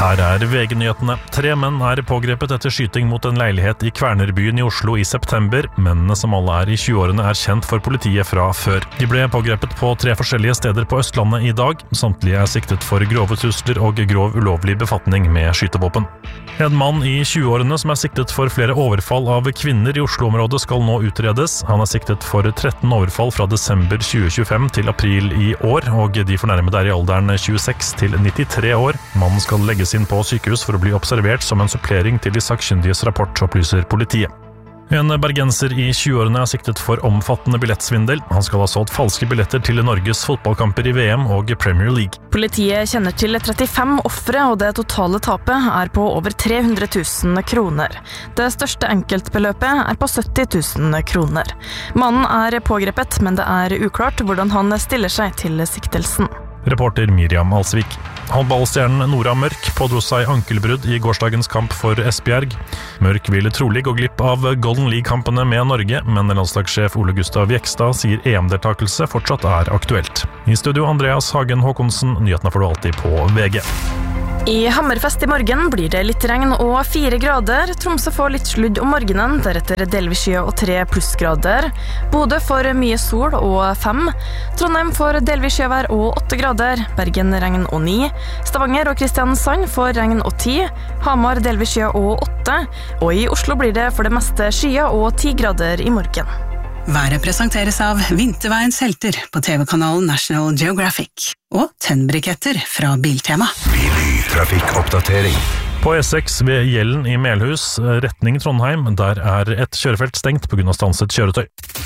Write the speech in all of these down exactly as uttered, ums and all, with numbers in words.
Her er V G-nyhetene. Tre menn er pågrepet etter skyting mot en leilighet i Kvernerbyen i Oslo i september. Mennene, som alle er i tjueårene, er kjent for politiet fra før. De ble pågrepet på tre forskjellige steder på Østlandet i dag. Samtlige er siktet for grove trusler og grov ulovlig befatning med skytevåpen. En mann i tjueårene som er siktet for flere overfall av kvinner i Oslo-området skal nå utredes. Han er siktet for tretten overfall fra desember tjue tjuefem til april i år, og de fornærmede er i alderen tjueseks til nittitre år. Mannen skal legges inn på sykehus for å bli observert som en supplering til de sakkyndiges rapport, opplyser politiet. En bergenser i tjueårene er siktet for omfattende billettsvindel. Han skal ha solgt falske billetter til Norges fotballkamper i V M og Premier League. Politiet kjenner til trettifem ofre, og det totale tapet er på over tre hundre tusen kroner. Det største enkeltbeløpet er på sytti tusen kroner. Mannen er pågrepet, men det er uklart hvordan han stiller seg til siktelsen. Reporter Miriam Alsvik. Håndballstjernen Nora Mørk pådro seg ankelbrudd i gårsdagens kamp for Esbjerg. Mørk ville trolig gå glipp av Golden League-kampene med Norge, men landslagssjef Ole Gustav Jekstad sier E M-deltakelse fortsatt er aktuelt. I studio Andreas Hagen Håkonsen, nyhetene får du alltid på V G. I Hammerfest i morgen blir det litt regn og fire grader. Tromsø får litt sludd om morgenen, deretter delvis skyer og tre plussgrader. Bodø får mye sol og fem. Trondheim får delvis skyer og åtte grader. Bergen regn og ni. Stavanger og Kristiansand får regn og ti. Hamar delvis skyer og åtte. Og i Oslo blir det for det meste skyer og ti grader i morgen. Været presenteres av Vinterveiens helter på T V-kanalen National Geographic og tennbriketter fra Biltema. Trafikkoppdatering. På E seks ved Gjellen i Melhus, retning Trondheim, der er et kjørefelt stengt på grunn av stanset kjøretøy.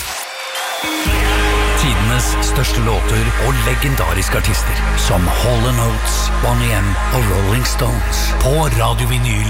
Tidenes største låter og legendariske artister som Hall and Oates, Bonnie M og Rolling Stones på Radio Vinyl.